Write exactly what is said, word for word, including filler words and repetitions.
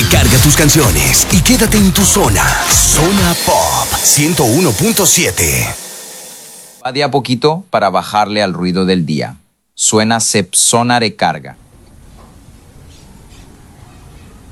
Carga tus canciones y quédate en tu zona. Zona Pop ciento uno punto siete. Va de a poquito para bajarle al ruido del día. Suena Sepsona Recarga.